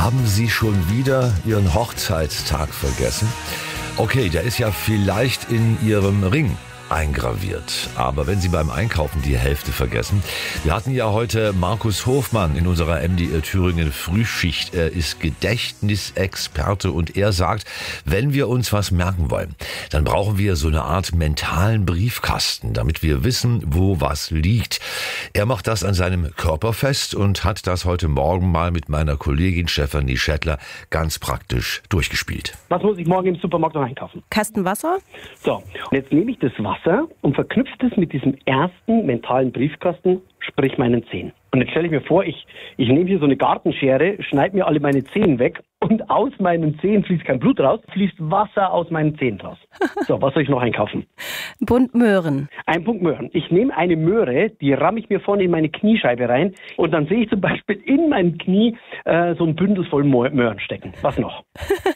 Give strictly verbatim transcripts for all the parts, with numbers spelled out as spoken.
Haben Sie schon wieder Ihren Hochzeitstag vergessen? Okay, der ist ja vielleicht in Ihrem Ring eingraviert. Aber wenn Sie beim Einkaufen die Hälfte vergessen. Wir hatten ja heute Markus Hofmann in unserer M D R Thüringen Frühschicht. Er ist Gedächtnisexperte und er sagt, wenn wir uns was merken wollen, dann brauchen wir so eine Art mentalen Briefkasten, damit wir wissen, wo was liegt. Er macht das an seinem Körper fest und hat das heute Morgen mal mit meiner Kollegin Stefanie Schettler ganz praktisch durchgespielt. Was muss ich morgen im Supermarkt noch einkaufen? Kasten Wasser. So, und jetzt nehme ich das Wasser und verknüpft es mit diesem ersten mentalen Briefkasten, sprich meinen Zehen. Und jetzt stelle ich mir vor, ich, ich nehme hier so eine Gartenschere, schneide mir alle meine Zehen weg und aus meinen Zehen fließt kein Blut raus, fließt Wasser aus meinen Zehen raus. So, was soll ich noch einkaufen? Ein Bund Möhren. Ein Bund Möhren. Ich nehme eine Möhre, die ramme ich mir vorne in meine Kniescheibe rein und dann sehe ich zum Beispiel in meinem Knie äh, so ein Bündel voll Möhren stecken. Was noch?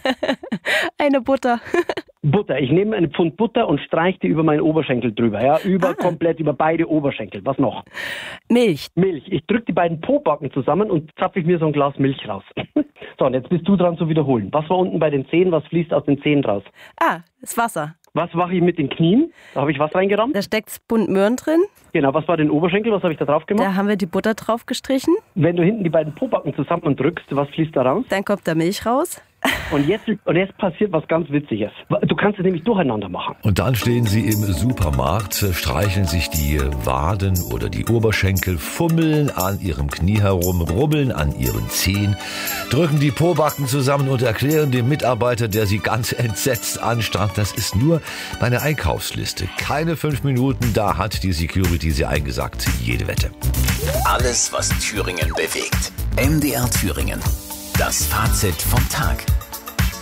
Eine Butter. Butter. Ich nehme einen Pfund Butter und streiche die über meinen Oberschenkel drüber. Ja, über, ah. komplett über beide Oberschenkel. Was noch? Milch. Milch. Ich drücke die beiden Pobacken zusammen und zapfe ich mir so ein Glas Milch raus. So, und jetzt bist du dran zu wiederholen. Was war unten bei den Zehen? Was fließt aus den Zehen raus? Ah, das Wasser. Was mache ich mit den Knien? Da habe ich was reingerammt. Da steckt Bund Möhren drin. Genau, was war den Oberschenkel? Was habe ich da drauf gemacht? Da haben wir die Butter drauf gestrichen. Wenn du hinten die beiden Pobacken zusammendrückst, was fließt da raus? Dann kommt da Milch raus. Und jetzt, und jetzt passiert was ganz Witziges. Du kannst es nämlich durcheinander machen. Und dann stehen Sie im Supermarkt, streicheln sich die Waden oder die Oberschenkel, fummeln an Ihrem Knie herum, rubbeln an Ihren Zehen, drücken die Pobacken zusammen und erklären dem Mitarbeiter, der Sie ganz entsetzt anstarrt, das ist nur meine Einkaufsliste. Keine fünf Minuten, da hat die Security Sie eingesackt. Jede Wette. Alles, was Thüringen bewegt. M D R Thüringen. Das Fazit vom Tag.